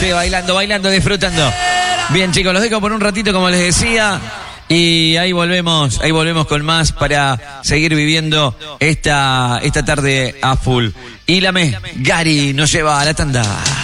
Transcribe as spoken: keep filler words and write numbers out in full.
Sí, bailando, bailando, disfrutando. Bien, chicos, los dejo por un ratito, como les decía. Y ahí volvemos, ahí volvemos con más para seguir viviendo esta, esta tarde a full. Y la me, Gary nos lleva a la tanda.